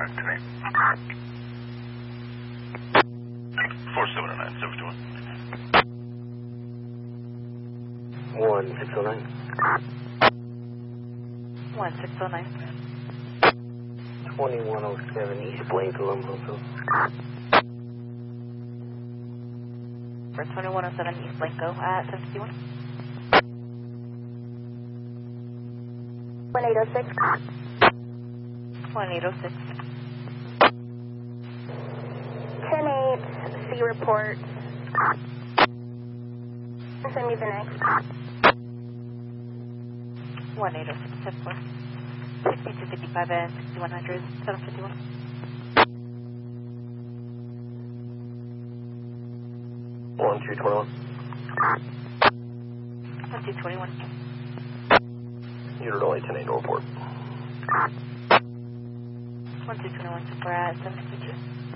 tonight. 4709, 721. 1609. 1609. 2107 East Blanco, Lumberville. For 2107 East Blanco at 751. 1806. 1806. 10-8, C report. Send me the next. 1806, 10-4. 6255 and 6100, 751. 1221. 1221. Unit only 10-8 report. 1221, so we're at 752.